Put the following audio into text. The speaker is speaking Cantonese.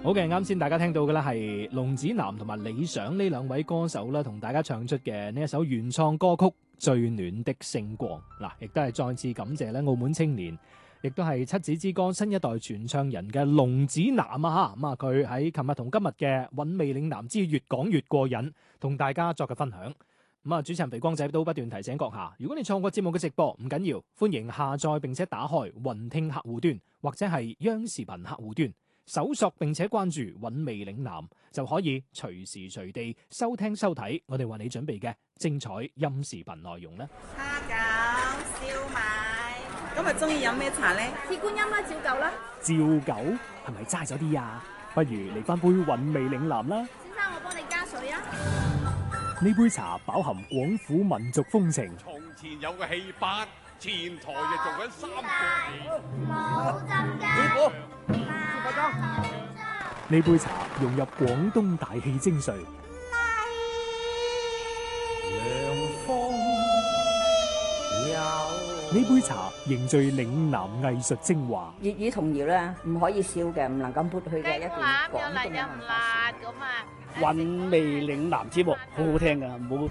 好嘅，啱先大家聽到嘅咧係龍子楠同埋李想呢兩位歌手啦，同大家唱出嘅呢一首原創歌曲《最暖的星光》。嗱，亦都係再次感謝咧澳門青年，亦都係七子之歌新一代傳唱人嘅龍子楠啊嚇。咁啊，佢喺琴日同今日嘅韻味嶺南之越講越過癮，同大家作嘅分享。咁啊，主持人肥光仔都不斷提醒閣下，如果你錯過節目嘅直播，唔緊要，歡迎下載並且打開雲聽客戶端或者係央視頻客戶端。搜索並且關注韻味嶺南，就可以隨時隨地收聽收睇我哋為你準備嘅精彩音視頻內容啦。 蝦餃、燒賣，今日中意飲咩茶呢？ 鐵觀音啦，照舊啦。 照舊係咪齋咗啲啊？不如嚟翻杯韻味嶺南啦。 先生，我幫你加水啊。 呢杯茶飽含廣府民族風情。 從前有個戲班，前台就做緊三個冇浸㗎。 呢杯茶融入廣東大氣精髓，呢杯茶凝聚嶺南藝術精華。 粵語童謠咧，唔可以笑嘅，唔能夠抹去嘅一段廣東嘅文化。 又辣咁啊！ 韻味嶺南節目好好聽㗎，唔好